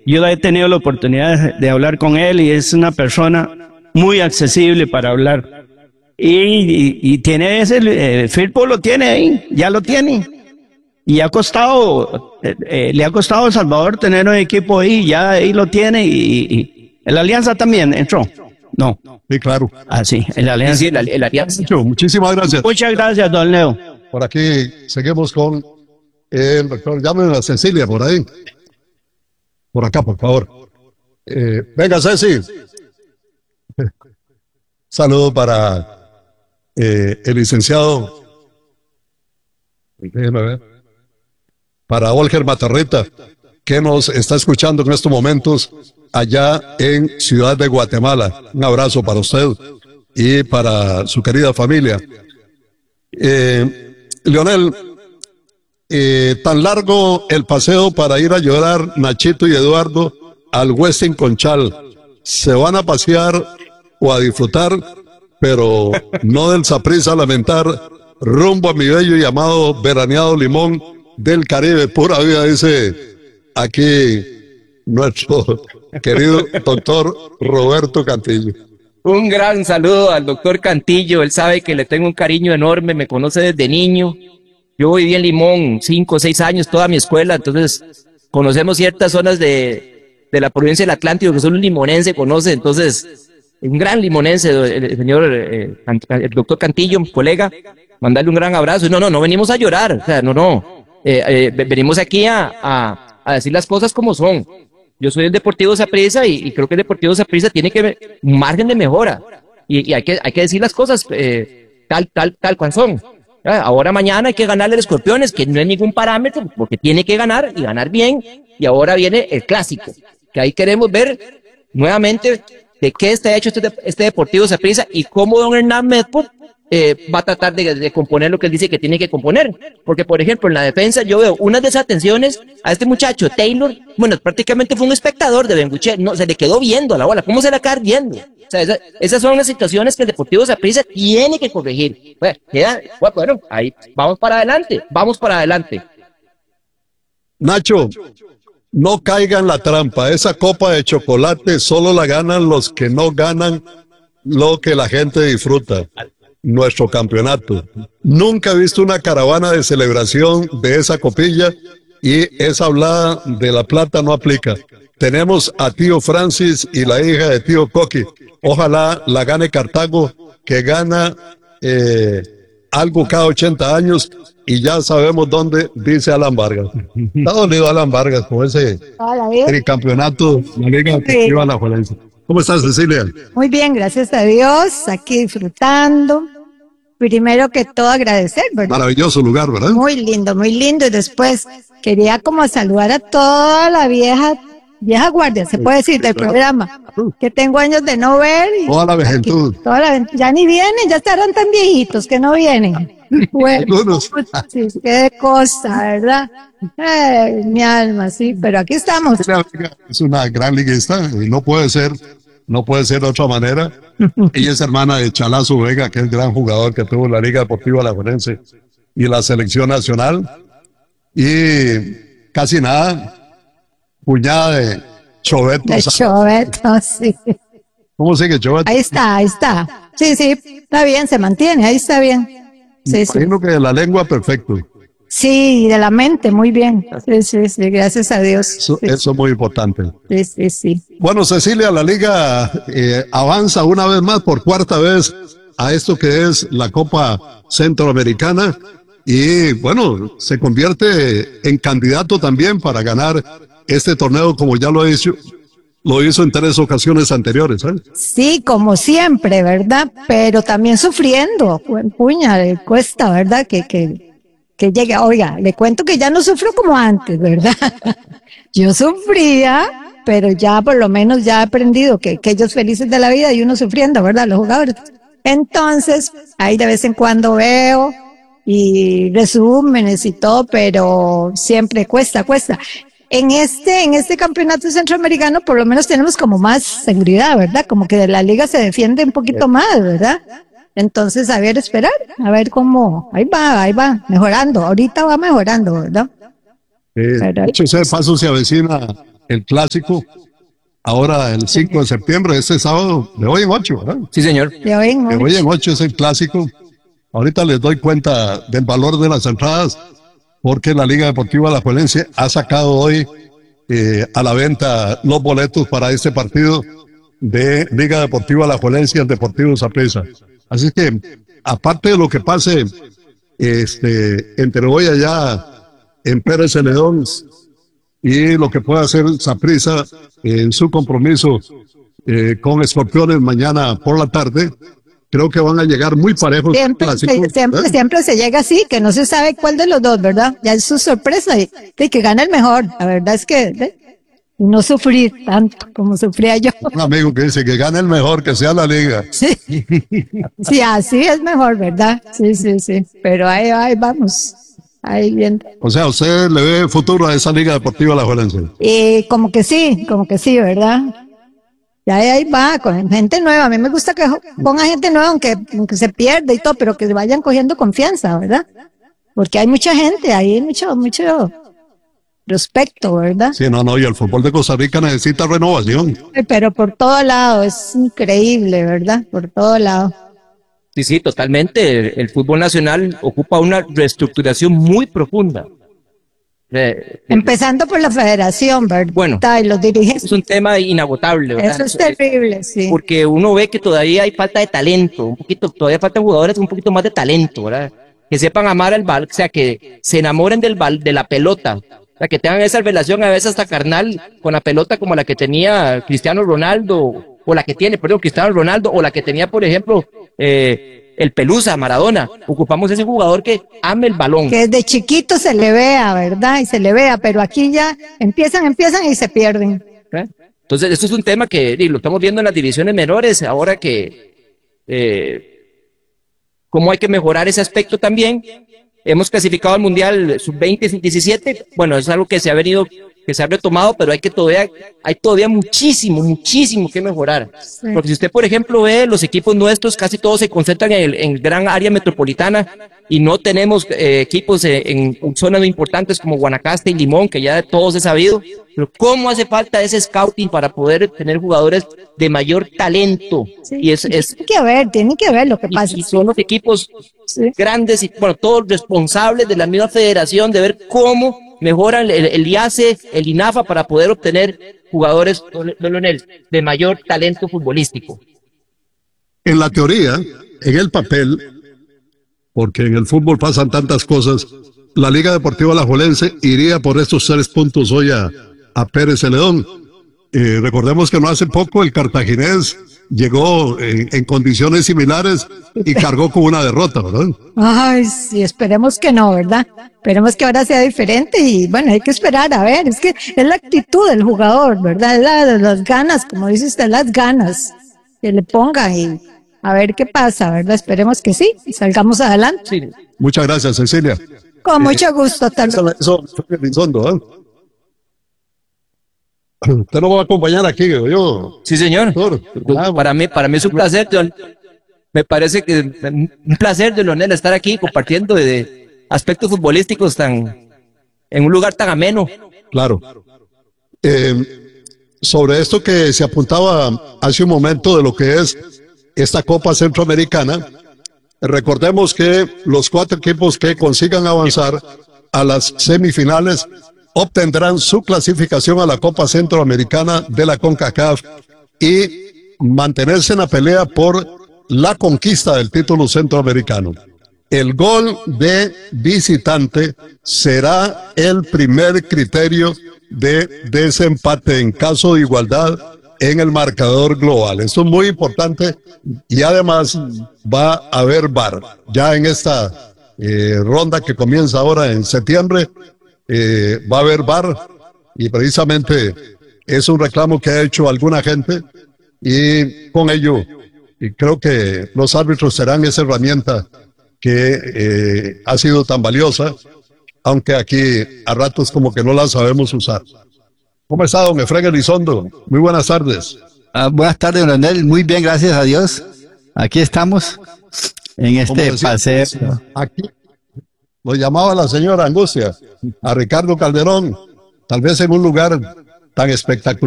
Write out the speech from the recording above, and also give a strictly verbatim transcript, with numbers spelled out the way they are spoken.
yo he tenido la oportunidad de, de hablar con él y es una persona muy accesible para hablar. Y, y, y tiene ese, eh, Firpo lo tiene ahí, ya lo tiene. Y ha costado, eh, eh, le ha costado a El Salvador tener un equipo ahí, ya ahí lo tiene. Y, y ¿el Alianza también entró? No. Sí, claro. Ah, sí, el Alianza. Sí, el, el Alianza. Muchísimas gracias. Muchas gracias, don Leo. Por aquí seguimos con el doctor. Llámenme a Cecilia por ahí. Por acá, por favor. Eh, venga, Ceci. Saludo para eh, el licenciado. Déjeme ver. Para Olger Matarrita, que nos está escuchando en estos momentos allá en Ciudad de Guatemala. Un abrazo para usted y para su querida familia. Eh, Leonel, eh, tan largo el paseo para ir a llorar Nachito y Eduardo al Westin Conchal. Se van a pasear o a disfrutar, pero no del Saprissa a lamentar, rumbo a mi bello y amado veraneado Limón del Caribe. Pura vida, dice aquí nuestro querido doctor Roberto Cantillo. Un gran saludo al doctor Cantillo. Él sabe que le tengo un cariño enorme, me conoce desde niño. Yo viví en Limón cinco o seis años, toda mi escuela, entonces conocemos ciertas zonas de, de la provincia del Atlántico que solo un limonense conoce. Entonces, un gran limonense, el, el señor, eh, el doctor Cantillo, mi colega, mandarle un gran abrazo. No, no, no venimos a llorar, o sea, no, no. Eh, eh, venimos aquí a, a, a decir las cosas como son. Yo soy el Deportivo Saprissa y, y creo que el Deportivo Saprissa tiene que ver un margen de mejora y, y hay que hay que decir las cosas eh, tal tal tal cual son. Ahora mañana hay que ganarle a Escorpiones, que no es ningún parámetro porque tiene que ganar y ganar bien, y ahora viene el clásico, que ahí queremos ver nuevamente de qué está hecho este, este Deportivo Saprissa y cómo don Hernán Medford Eh, va a tratar de, de componer lo que él dice que tiene que componer, porque por ejemplo en la defensa yo veo unas desatenciones a este muchacho Taylor. Bueno, prácticamente fue un espectador de Benguche, no, se le quedó viendo a la bola, ¿cómo se la quedar viendo? O sea, esa, esas son las situaciones que el Deportivo Saprissa tiene que corregir. Bueno, queda, bueno, ahí vamos para adelante, vamos para adelante. Nacho, no caiga en la trampa, esa copa de chocolate solo la ganan los que no ganan lo que la gente disfruta. Nuestro campeonato. Nunca he visto una caravana de celebración de esa copilla y esa hablada de la plata no aplica. Tenemos a tío Francis y la hija de tío Coqui. Ojalá la gane Cartago, que gana eh, algo cada ochenta años y ya sabemos dónde, dice Alan Vargas. Está dolido Alan Vargas con ese tricampeonato, la Liga Deportiva Alajuelense. ¿Cómo estás, Cecilia? Muy bien, gracias a Dios, aquí disfrutando. Primero que todo agradecer, ¿verdad? Maravilloso lugar, ¿verdad? Muy lindo, muy lindo. Y después quería como saludar a toda la vieja, vieja guardia, se puede decir, del programa, que tengo años de no ver. Y toda la vejentud. Aquí, toda la, ya ni vienen, ya estarán tan viejitos que no vienen. Bueno, sí, qué cosa, ¿verdad? Ay, mi alma, sí, pero aquí estamos. Es una gran liguista y no puede ser, no puede ser de otra manera. Ella es hermana de Chalazo Vega, que es el gran jugador que tuvo la Liga Deportiva Alajuelense y la selección nacional. Y casi nada, cuñada de Choveto. De Choveto, sí. ¿Cómo sigue Choveto? Ahí está, ahí está. Sí, sí, está bien, se mantiene, ahí está bien. Sí, imagino sí. Que de la lengua, perfecto. Sí, de la mente, muy bien. Sí, sí, sí, gracias a Dios. Eso, sí. eso es muy importante. Sí, sí, sí. Bueno, Cecilia, la liga eh, avanza una vez más, por cuarta vez, a esto que es la Copa Centroamericana y, bueno, se convierte en candidato también para ganar este torneo, como ya lo hizo, lo hizo en tres ocasiones anteriores, ¿eh? Sí, como siempre, ¿verdad? Pero también sufriendo, puña, le cuesta, ¿verdad? Que, que, que llegue, oiga, le cuento que ya no sufro como antes, ¿verdad? Yo sufría, pero ya por lo menos ya he aprendido que, que ellos felices de la vida y uno sufriendo, ¿verdad? Los jugadores. Entonces, ahí de vez en cuando veo y resúmenes y todo, pero siempre cuesta, cuesta. En este, en este campeonato centroamericano por lo menos tenemos como más seguridad, ¿verdad? Como que de la liga se defiende un poquito más, ¿verdad? Entonces, a ver, esperar, a ver cómo, ahí va, ahí va, mejorando, ahorita va mejorando, ¿verdad? Eh, Pero, ese paso se avecina el clásico, ahora el cinco de septiembre, este sábado, de hoy en ocho, ¿verdad? Sí, señor. De hoy en De ocho. hoy en ocho es el clásico. Ahorita les doy cuenta del valor de las entradas, porque la Liga Deportiva Alajuelense ha sacado hoy eh, a la venta los boletos para este partido de Liga Deportiva Alajuelense y el Deportivo Saprissa. Así que, aparte de lo que pase este, entre hoy allá en Pérez Celedón y lo que pueda hacer Saprissa en su compromiso eh, con Escorpiones mañana por la tarde, creo que van a llegar muy parejos. Siempre, clásicos, se, siempre, ¿eh? siempre se llega así, que no se sabe cuál de los dos, ¿verdad? Ya es su sorpresa y de que gana el mejor. La verdad es que de, no sufrir tanto como sufría yo. Un amigo que dice que gane el mejor, que sea la liga. Sí, sí, así es mejor, ¿verdad? Sí, sí, sí. Pero ahí, ahí vamos. Ahí bien. O sea, ¿usted le ve futuro a esa Liga Deportiva Alajuelense? Y como que sí, como que sí, ¿verdad? Ya ahí, ahí va, con gente nueva. A mí me gusta que jo- ponga gente nueva, aunque, aunque se pierda y todo, pero que vayan cogiendo confianza, ¿verdad? Porque hay mucha gente, ahí hay mucho, mucho prospecto, ¿verdad? Sí, no, no, y el fútbol de Costa Rica necesita renovación. Pero por todo lado, es increíble, ¿verdad? Por todo lado. Sí, sí, totalmente. El, el fútbol nacional ocupa una reestructuración muy profunda. Eh, Empezando por la federación, ¿verdad? Bueno. Y los dirigentes. es un tema inagotable, ¿verdad? Eso es terrible, sí. Porque uno ve que todavía hay falta de talento, un poquito, todavía faltan jugadores con un poquito más de talento, ¿verdad? Que sepan amar al bal, o sea, que se enamoren del bal, de la pelota, o sea, que tengan esa relación a veces hasta carnal con la pelota como la que tenía Cristiano Ronaldo, o la que tiene, perdón, Cristiano Ronaldo, o la que tenía, por ejemplo, eh, el Pelusa, Maradona. Ocupamos ese jugador que ame el balón. Que desde chiquito se le vea, ¿verdad? Y se le vea, pero aquí ya empiezan, empiezan y se pierden. ¿eh? Entonces, esto es un tema que y lo estamos viendo en las divisiones menores, ahora que eh, cómo hay que mejorar ese aspecto también. Hemos clasificado al Mundial sub veinte y diecisiete, bueno, es algo que se ha venido, que se ha retomado, pero hay que todavía, hay todavía muchísimo, muchísimo que mejorar. Sí. Porque si usted, por ejemplo, ve los equipos nuestros, casi todos se concentran en el en gran área metropolitana y no tenemos eh, equipos eh, en, en zonas importantes como Guanacaste y Limón, que ya de todos he sabido. Pero ¿cómo hace falta ese scouting para poder tener jugadores de mayor talento? Sí. Y es, es Tiene que ver, tiene que ver lo que y, pasa. y son los equipos Sí. grandes y, bueno, todos responsables de la misma federación de ver cómo mejoran el, el IACE, el INAFA para poder obtener jugadores, don Leonel, de mayor talento futbolístico. En la teoría, en el papel, porque en el fútbol pasan tantas cosas, la Liga Deportiva Alajuelense iría por estos tres puntos hoy a, a Pérez Celedón. Eh, recordemos que no hace poco el cartaginés llegó en, en condiciones similares y cargó con una derrota, ¿verdad? Ay, sí, esperemos que no, ¿verdad? Esperemos que ahora sea diferente y bueno, hay que esperar, a ver, es que es la actitud del jugador, ¿verdad? Es la, las ganas, como dice usted, las ganas que le ponga y a ver qué pasa, ¿verdad? Esperemos que sí y salgamos adelante. Sí. Muchas gracias, Cecilia. Con mucho gusto, hasta luego. Eso, eso fue Elizondo, ¿eh? Usted nos va a acompañar aquí, digo yo. Sí, señor. Doctor. Ah, Para mí, para mí es un placer, Leon- me parece que un placer de Leonel estar aquí compartiendo de, de aspectos futbolísticos tan, en un lugar tan ameno. Claro. Eh, sobre esto que se apuntaba hace un momento de lo que es esta Copa Centroamericana, recordemos que los cuatro equipos que consigan avanzar a las semifinales obtendrán su clasificación a la Copa Centroamericana de la CONCACAF y mantenerse en la pelea por la conquista del título centroamericano. El gol de visitante será el primer criterio de desempate en caso de igualdad en el marcador global. Esto es muy importante y además va a haber V A R. Ya en esta eh, ronda que comienza ahora en septiembre, eh, va a haber V A R y precisamente es un reclamo que ha hecho alguna gente y con ello y creo que los árbitros serán esa herramienta que eh, ha sido tan valiosa, aunque aquí a ratos como que no la sabemos usar. ¿Cómo está, don Efraín Elizondo? Muy buenas tardes. Ah, buenas tardes, don Leonel. Muy bien, gracias a Dios. Aquí estamos en Como este decía, paseo. Aquí lo llamaba la señora Angustia, a Ricardo Calderón, tal vez en un lugar tan espectacular.